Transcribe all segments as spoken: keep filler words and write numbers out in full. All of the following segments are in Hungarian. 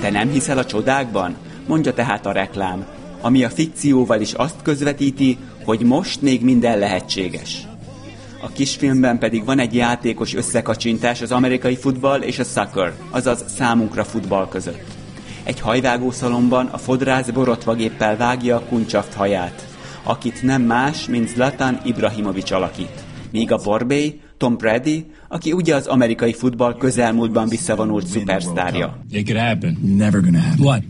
Te nem hiszel a csodákban? Mondja tehát a reklám, ami a fikcióval is azt közvetíti, hogy most még minden lehetséges. A kisfilmben pedig van egy játékos összekacsintás az amerikai futball és a soccer, azaz számunkra futball között. Egy hajvágószalomban a fodrász borotvagéppel vágja a kuncsaft haját, akit nem más, mint Zlatan Ibrahimović alakít. Míg a borbély, Tom Brady, aki ugye az amerikai futball közelmúltban visszavonult szupersztárja. It could happen. Never gonna happen. What?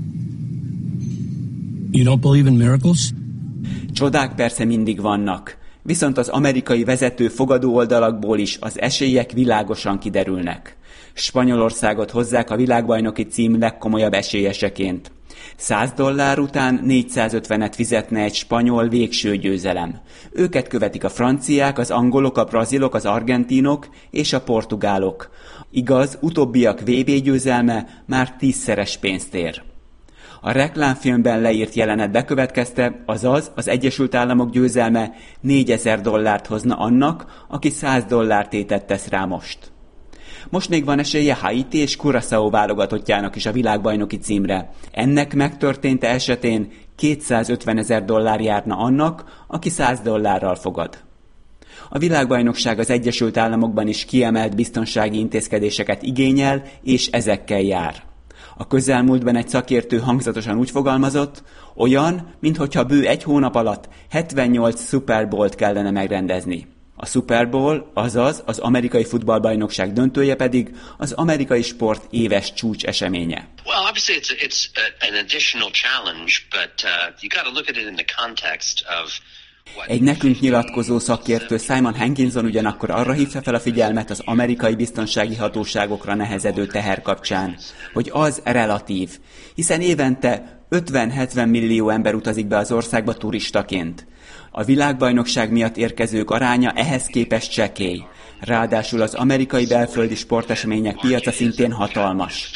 You don't believe in miracles? Csodák persze mindig vannak, viszont az amerikai vezető fogadó oldalakból is az esélyek világosan kiderülnek. Spanyolországot hozzák a világbajnoki cím legkomolyabb esélyeseként. száz dollár után négyszázötvenet fizetne egy spanyol végső győzelem. Őket követik a franciák, az angolok, a brazilok, az argentinok és a portugálok. Igaz, utóbbiak vé bé győzelme már tízszeres pénzt ér. A reklámfilmben leírt jelenet bekövetkezte, azaz az Egyesült Államok győzelme négyezer dollárt hozna annak, aki száz dollárt tétet tesz rá most. Most még van esélye Haiti és Curaçao válogatottjának is a világbajnoki címre. Ennek megtörténte esetén kétszázötvenezer dollár járna annak, aki száz dollárral fogad. A világbajnokság az Egyesült Államokban is kiemelt biztonsági intézkedéseket igényel, és ezekkel jár. A közelmúltban egy szakértő hangzatosan úgy fogalmazott, olyan, minthogyha bő egy hónap alatt hetvennyolc Super Bowl-t kellene megrendezni. A Super Bowl, azaz az amerikai futballbajnokság döntője pedig az amerikai sport éves csúcs eseménye. Well, obviously it's it's an additional challenge, but uh, you got to look at it in the context of Egy nekünk nyilatkozó szakértő Simon Hankinson ugyanakkor arra hívta fel a figyelmet az amerikai biztonsági hatóságokra nehezedő teher kapcsán, hogy az relatív, hiszen évente ötven-hetven millió ember utazik be az országba turistaként. A világbajnokság miatt érkezők aránya ehhez képest csekély. Ráadásul az amerikai belföldi sportesemények piaca szintén hatalmas.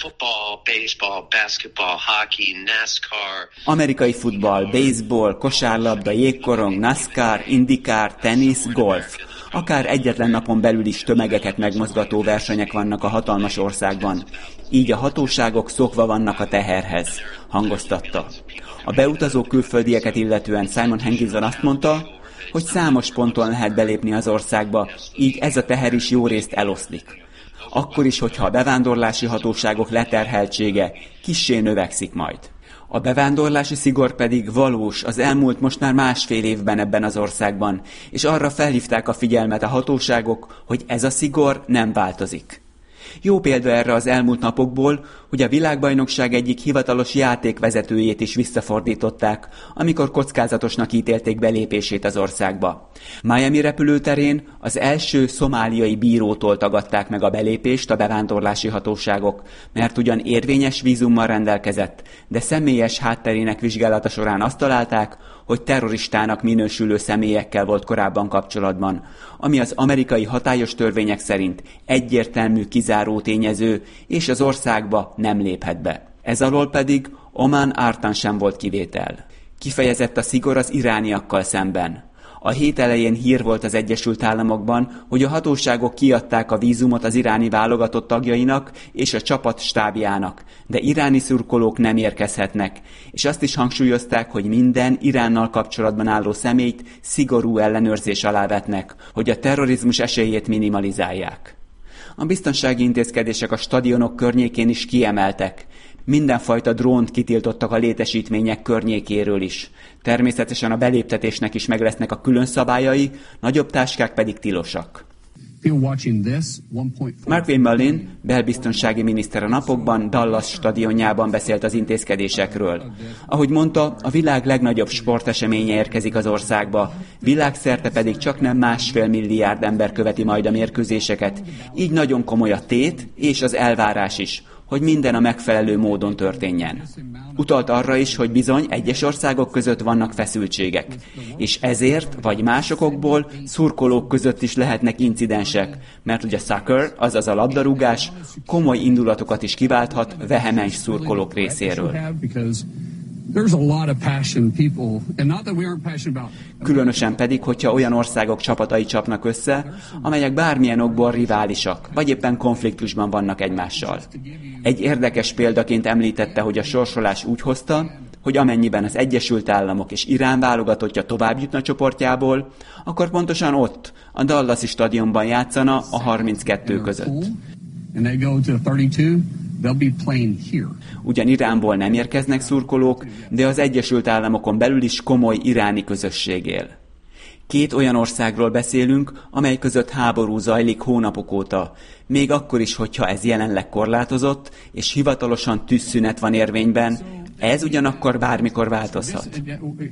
Amerikai futball, baseball, kosárlabda, jégkorong, NASCAR, IndyCar, tenisz, golf. Akár egyetlen napon belül is tömegeket megmozgató versenyek vannak a hatalmas országban. Így a hatóságok szokva vannak a teherhez, hangoztatta. A beutazó külföldieket illetően Simon Hankinson azt mondta, hogy számos ponton lehet belépni az országba, így ez a teher is jó részt eloszlik. Akkor is, hogyha a bevándorlási hatóságok leterheltsége kissé növekszik majd. A bevándorlási szigor pedig valós az elmúlt most már másfél évben ebben az országban, és arra felhívták a figyelmet a hatóságok, hogy ez a szigor nem változik. Jó példa erre az elmúlt napokból, hogy a világbajnokság egyik hivatalos játékvezetőjét is visszafordították, amikor kockázatosnak ítélték belépését az országba. Miami repülőterén az első szomáliai bírótól tagadták meg a belépést a bevándorlási hatóságok, mert ugyan érvényes vízummal rendelkezett, de személyes hátterének vizsgálata során azt találták, hogy terroristának minősülő személyekkel volt korábban kapcsolatban, ami az amerikai hatályos törvények szerint egyértelmű kizáró tényező, és az országba nem léphet be. Ez alól pedig Oman Artan sem volt kivétel. Kifejezett a szigor az irániakkal szemben. A hét elején hír volt az Egyesült Államokban, hogy a hatóságok kiadták a vízumot az iráni válogatott tagjainak és a csapat stábjának, de iráni szurkolók nem érkezhetnek, és azt is hangsúlyozták, hogy minden Iránnal kapcsolatban álló személyt szigorú ellenőrzés alá vetnek, hogy a terrorizmus esélyét minimalizálják. A biztonsági intézkedések a stadionok környékén is kiemeltek. Mindenfajta drónt kitiltottak a létesítmények környékéről is. Természetesen a beléptetésnek is meg lesznek a külön szabályai, nagyobb táskák pedig tilosak. Mark Wimberlin, belbiztonsági miniszter a napokban Dallas stadionjában beszélt az intézkedésekről. Ahogy mondta, a világ legnagyobb sporteseménye érkezik az országba, világszerte pedig csaknem másfél milliárd ember követi majd a mérkőzéseket, így nagyon komoly a tét és az elvárás is, hogy minden a megfelelő módon történjen. Utalt arra is, hogy bizony egyes országok között vannak feszültségek, és ezért, vagy más okokból szurkolók között is lehetnek incidensek, mert ugye a soccer, azaz a labdarúgás komoly indulatokat is kiválthat vehemens szurkolók részéről. Különösen pedig, hogyha olyan országok csapatai csapnak össze, amelyek bármilyen okból riválisak, vagy éppen konfliktusban vannak egymással. Egy érdekes példaként említette, hogy a sorsolás úgy hozta, hogy amennyiben az Egyesült Államok és Irán válogatottja tovább jutna csoportjából, akkor pontosan ott, a Dallasi stadionban játszana a harminckettő között. Ugyan Iránból nem érkeznek szurkolók, de az Egyesült Államokon belül is komoly iráni közösség él. Két olyan országról beszélünk, amely között háború zajlik hónapok óta, még akkor is, hogyha ez jelenleg korlátozott, és hivatalosan tűzszünet van érvényben, ez ugyanakkor bármikor változhat.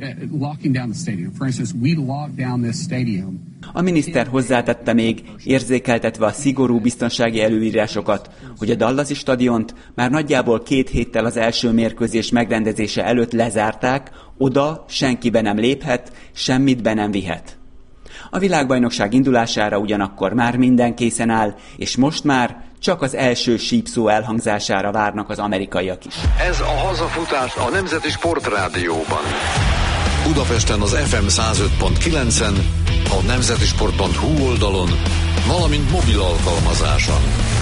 A miniszter hozzátette még, érzékeltetve a szigorú biztonsági előírásokat, hogy a Dallasi stadiont már nagyjából két héttel az első mérkőzés megrendezése előtt lezárták, oda senki be nem léphet, semmit be nem vihet. A világbajnokság indulására ugyanakkor már minden készen áll, és most már csak az első sípszó elhangzására várnak az amerikaiak is. Ez a hazafutás a Nemzeti Sportrádióban. Budapesten az ef em száz öt pont kilencen, a nemzetisport pont hu oldalon, valamint mobil alkalmazáson.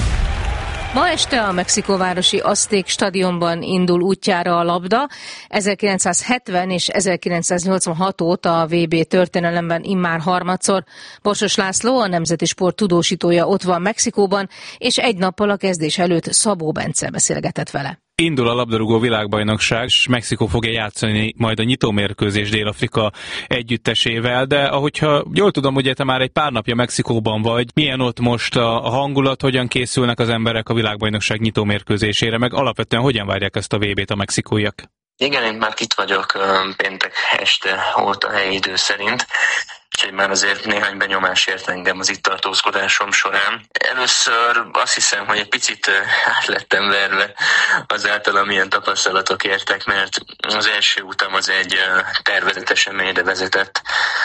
Ma este a mexikóvárosi Azték stadionban indul útjára a labda. ezerkilencszázhetven és ezerkilencszáznyolcvanhat óta a vé bé történelemben immár harmadszor. Borsos László, a Nemzeti Sport tudósítója ott van Mexikóban, és egy nappal a kezdés előtt Szabó Bence beszélgetett vele. Indul a labdarúgó világbajnokság, és Mexikó fogja játszani majd a nyitómérkőzés Dél-Afrika együttesével, de ahogyha jól tudom, ugye te már egy pár napja Mexikóban vagy, milyen ott most a hangulat, hogyan készülnek az emberek a világbajnokság nyitómérkőzésére, meg alapvetően hogyan várják ezt a vé bét a mexikóiak? Igen, én már itt vagyok péntek este óta helyi idő szerint, úgyhogy már azért néhány benyomás ért engem az itt tartózkodásom során. Először azt hiszem, hogy egy picit át lettem verve azáltal, amilyen tapasztalatok értek, mert az első utam az egy tervezett eseményre vezetett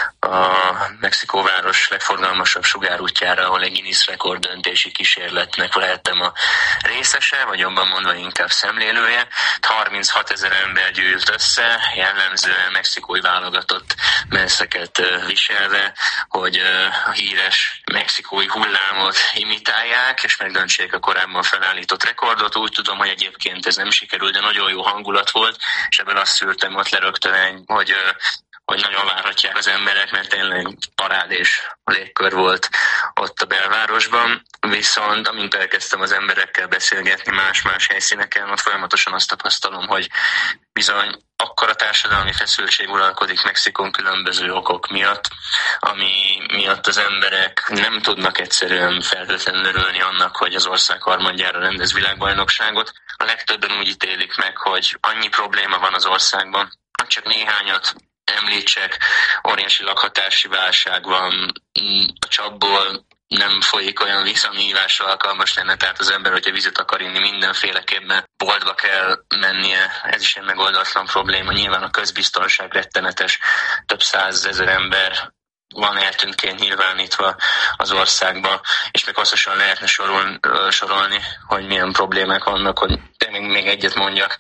a Mexikóváros legforgalmasabb sugárútjára, ahol egy Guinness rekord döntési kísérletnek lehettem a részese, vagy jobban mondva inkább szemlélője. harminchat ezer ember gyűlt össze, jellemzően mexikói válogatott menszeket viselve, hogy a híres mexikói hullámot imitálják, és megdöntsék a korábban felállított rekordot. Úgy tudom, hogy egyébként ez nem sikerült, de nagyon jó hangulat volt, és ebből azt szűrtem ott le rögtön, hogy hogy nagyon várhatják az emberek, mert tényleg parádés légkör volt ott a belvárosban. Viszont amint elkezdtem az emberekkel beszélgetni más-más helyszíneken, ott folyamatosan azt tapasztalom, hogy bizony akkora társadalmi feszültség uralkodik Mexikón különböző okok miatt, ami miatt az emberek nem tudnak egyszerűen felhőtlenül örülni annak, hogy az ország harmadjára rendez világbajnokságot. A legtöbben úgy ítélik meg, hogy annyi probléma van az országban, csak néhányat említsek, óriási lakhatási válság van, a csapból nem folyik olyan víz, ami ívásra alkalmas lenne, tehát az ember, hogyha vizet akar inni, mindenféleképpen boltba kell mennie. Ez is egy megoldatlan probléma. Nyilván a közbiztonság rettenetes, több százezer ember van eltűntként nyilvánítva az országban, és még hosszasan lehetne sorol, sorolni, hogy milyen problémák vannak, hogy még, még egyet mondjak,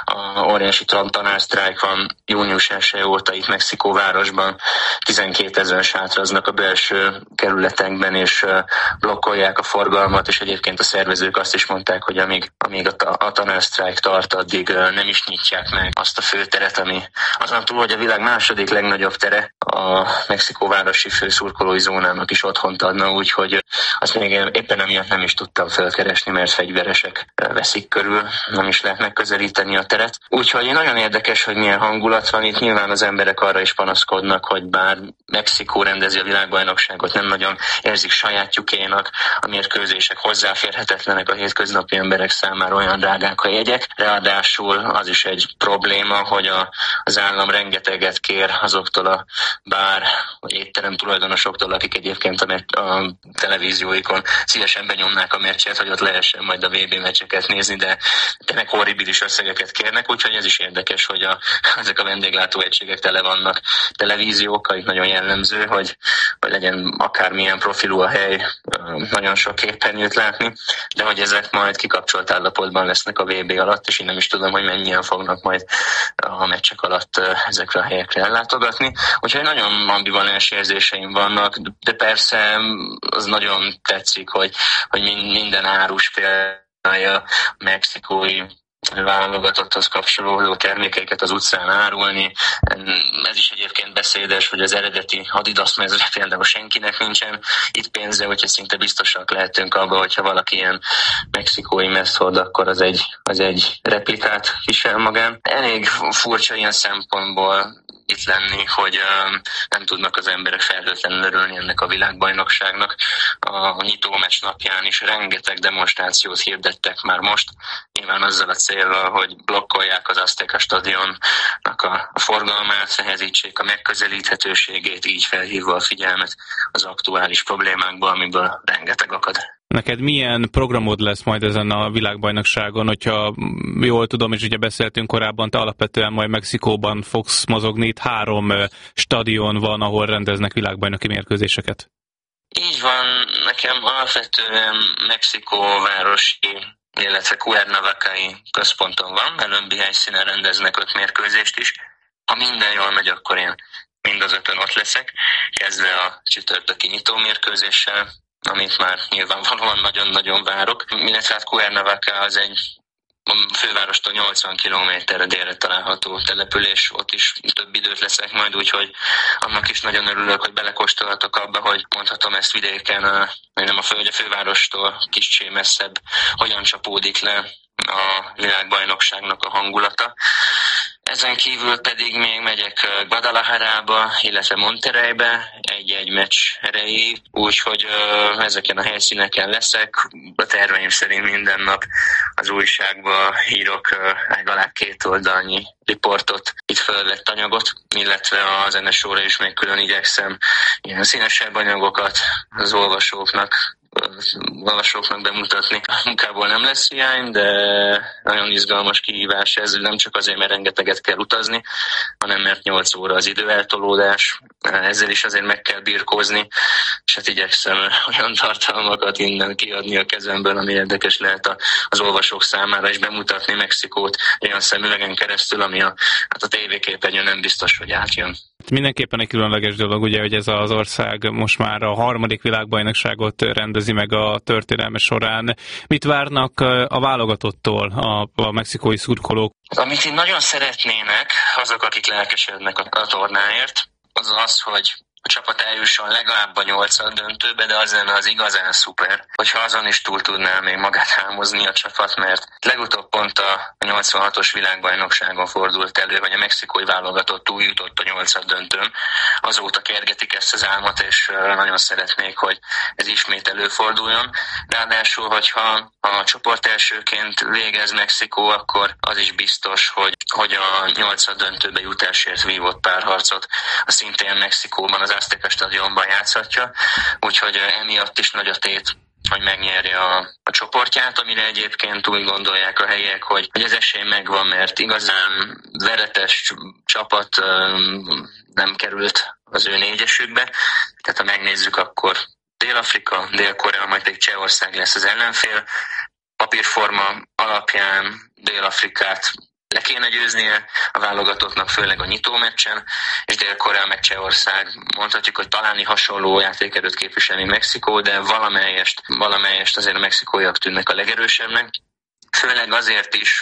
a óriási tanársztrájk van június elseje óta itt Mexikóvárosban, tizenkétezer sátraznak a belső kerületekben, és blokkolják a forgalmat, és egyébként a szervezők azt is mondták, hogy amíg, amíg a, a tanársztrájk tart, addig nem is nyitják meg azt a főteret, ami azon túl, hogy a világ második legnagyobb tere, a Mexikóvárosi főszurkolói zónának is otthont adna, úgyhogy azt még éppen emiatt nem is tudtam felkeresni, mert fegyveresek veszik körül, nem is lehet megközelíteni a teret. Úgyhogy nagyon érdekes, hogy milyen hangulat van itt. Nyilván az emberek arra is panaszkodnak, hogy bár Mexikó rendezi a világbajnokságot, nem nagyon érzik sajátjukénak, a mérkőzések hozzáférhetetlenek a hétköznapi emberek számára, olyan drágák a jegyek. Ráadásul az is egy probléma, hogy a, az állam rengeteget kér azoktól a bár vagy étterem tulajdonosoktól, akik egyébként a, a televízióikon szívesen benyomnák a meccset, hogy ott lehessen majd a vé bé meccseket nézni, de tényleg horribilis összegeket kérnek, úgyhogy ez is érdekes, hogy a, ezek a vendéglátóegységek tele vannak televíziókkal, itt nagyon jellemző, hogy, hogy legyen akármilyen profilú a hely, nagyon sok képernyőt látni, de hogy ezek majd kikapcsolt állapotban lesznek a vé bé alatt, és én nem is tudom, hogy mennyien fognak majd a meccsek alatt ezekre a helyekre ellátogatni. Úgyhogy nagyon ambivalens érzéseim vannak, de persze az nagyon tetszik, hogy, hogy minden árus példája mexikói válogatotthoz kapcsolódó termékeiket az utcán árulni. Ez is egyébként beszédes, hogy az eredeti Adidas mezre például senkinek nincsen itt pénze, hogyha szinte biztosak lehetünk abban, hogyha valaki ilyen mexikói mezt hord, akkor az egy, az egy replikát visel magán. Elég furcsa ilyen szempontból itt lenni, hogy um, nem tudnak az emberek felhőtlenül örülni ennek a világbajnokságnak. A nyitómeccs napján is rengeteg demonstrációt hirdettek már most, nyilván azzal a céllal, hogy blokkolják az Azteca stadionnak a, a forgalmát, nehezítsék a megközelíthetőségét, így felhívva a figyelmet az aktuális problémákból, amiből rengeteg akad. Neked milyen programod lesz majd ezen a világbajnokságon, hogyha jól tudom, és ugye beszéltünk korábban, te alapvetően majd Mexikóban fogsz mozogni, itt három stadion van, ahol rendeznek világbajnoki mérkőzéseket. Így van, nekem alapvetően Mexikó városi, illetve Cuernavacai központon van, előbbi helyszínen rendeznek öt mérkőzést is. Ha minden jól megy, akkor én mind az ötön ott leszek, kezdve a csütörtöki nyitómérkőzéssel, amit már nyilvánvalóan nagyon-nagyon várok. Illetve hát Cuernavaca az egy a fővárostól nyolcvan kilométerre délre található település, ott is több időt leszek majd, úgyhogy annak is nagyon örülök, hogy belekóstolhatok abba, hogy mondhatom ezt vidéken, nem a, fő, a fővárostól kicsi messzebb, hogyan csapódik le a világbajnokságnak a hangulata. Ezen kívül pedig még megyek Guadalajarába, illetve Monterreybe egy-egy meccs erejéig, úgyhogy uh, ezeken a helyszíneken leszek. A terveim szerint minden nap az újságba írok uh, legalább két oldalnyi riportot, itt fölvett anyagot, illetve a zenesóra is még külön igyekszem ilyen színesebb anyagokat az olvasóknak olvasóknak bemutatni. A munkából nem lesz hiány, de nagyon izgalmas kihívás ez, nem csak azért, mert rengeteget kell utazni, hanem mert nyolc óra az időeltolódás, ezzel is azért meg kell birkózni, és hát igyekszem olyan tartalmakat innen kiadni a kezemből, ami érdekes lehet az olvasók számára, és bemutatni Mexikót olyan szemüvegen keresztül, ami a, hát a tévéképernyőn nem biztos, hogy átjön. Mindenképpen egy különleges dolog, ugye, hogy ez az ország most már a harmadik világbajnokságot rendezi meg a történelme során. Mit várnak a válogatottól a, a mexikói szurkolók? Amit én nagyon szeretnének, azok, akik lelkesednek a, a tornáért, az az, hogy a csapat eljusson legalább a nyolcad döntőbe, de az lenne az igazán szuper, hogyha azon is túl tudná még magát hámozni a csapat, mert legutóbb pont a nyolcvanhatos világbajnokságon fordult elő, hogy a mexikói válogatott túljutott a nyolcad döntőn. Azóta kergetik ezt az álmot, és nagyon szeretnék, hogy ez ismét előforduljon. Ráadásul, hogyha a csoport elsőként végez Mexikó, akkor az is biztos, hogy, hogy a nyolcad döntőbe jutásért vívott párharcot a szintén Mexikóban az Azteca stadionban játszhatja, úgyhogy emiatt is nagy a tét, hogy megnyerje a, a csoportját, amire egyébként úgy gondolják a helyiek, hogy, hogy az esély megvan, mert igazán veretes csapat um, nem került az ő négyesükbe, tehát ha megnézzük, akkor Dél-Afrika, Dél-Korea, majd pedig Csehország lesz az ellenfél. Papírforma alapján Dél-Afrikát le kéne győznie a válogatottnak, főleg a nyitómeccsen, és Dél-Korea meg Csehország. Mondhatjuk, hogy talán hasonló játékerőt képviselni Mexikó, de valamelyest, valamelyest azért a mexikóiak tűnnek a legerősebbnek. Főleg azért is,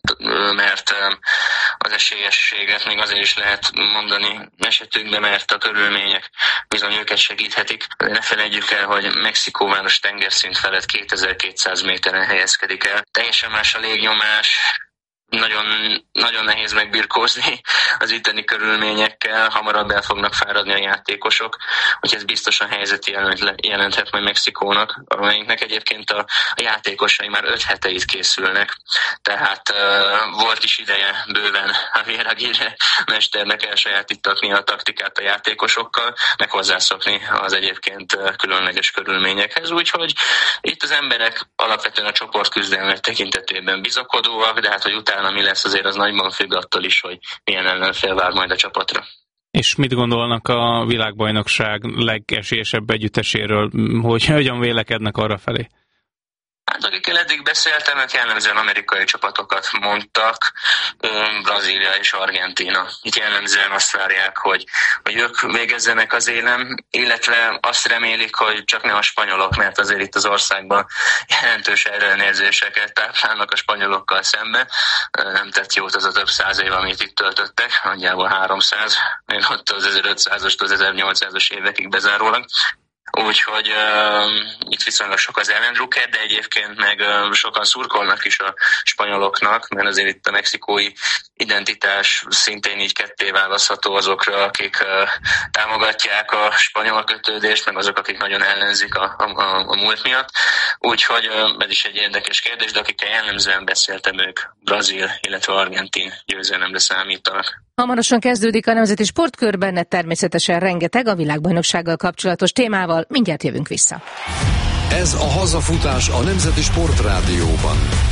mert az esélyességet még azért is lehet mondani esetükben, mert a körülmények bizony őket segíthetik. De ne felejtjük el, hogy Mexikó város tengerszint felett kétezer-kétszáz méteren helyezkedik el. Teljesen más a légnyomás, Nagyon, nagyon nehéz megbirkózni az itteni körülményekkel, hamarabb el fognak fáradni a játékosok, úgyhogy ez biztosan helyzeti jelenthet majd Mexikónak, amelyiknek egyébként a, a játékosai már öt hete itt készülnek, tehát uh, volt is ideje bőven a Véragire mesternek elsajátítatni a taktikát a játékosokkal, meg hozzászokni az egyébként különleges körülményekhez, úgyhogy itt az emberek alapvetően a csoportküzdelmek tekintetében bizakodóak, de hát hogy utána utána mi lesz, azért az nagyban függ attól is, hogy milyen ellenfél vár majd a csapatra. És mit gondolnak a világbajnokság legesélyesebb együtteséről, hogy hogyan vélekednek arra felé? Hát akikkel eddig beszéltem, ők jellemzően amerikai csapatokat mondtak, Brazília és Argentína. Itt jellemzően azt várják, hogy, hogy ők végezzenek az élem, illetve azt remélik, hogy csak ne a spanyolok, mert azért itt az országban jelentős ellenérzéseket táplálnak a spanyolokkal szemben. Nem tett jót az a több száz év, amit itt töltöttek, nagyjából háromszáz, én ott az ezerötszázas, az ezernyolcszázas évekig bezárólag. Úgyhogy uh, itt viszonylag sok az ellendrukker, de egyébként meg uh, sokan szurkolnak is a spanyoloknak, mert azért itt a mexikói identitás szintén így ketté választható azokra, akik uh, támogatják a spanyol kötődést, meg azok, akik nagyon ellenzik a, a, a múlt miatt. Úgyhogy uh, ez is egy érdekes kérdés, de akikkel jellemzően beszéltem, ők brazil, illetve argentin győzelemre számítanak. Hamarosan kezdődik a Nemzeti Sportkörben, természetesen rengeteg a világbajnoksággal kapcsolatos témával. Mindjárt jövünk vissza. Ez a hazafutás a Nemzeti Sportrádióban.